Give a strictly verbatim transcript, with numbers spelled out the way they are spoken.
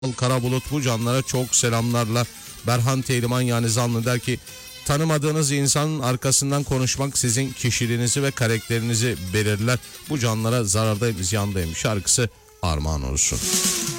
Karabulut bu canlara çok selamlarla. Berhan Teyliman yani Zanlı der ki tanımadığınız insanın arkasından konuşmak sizin kişiliğinizi ve karakterinizi belirler. Bu canlara zarardayım, ziyandayım şarkısı armağan olsun.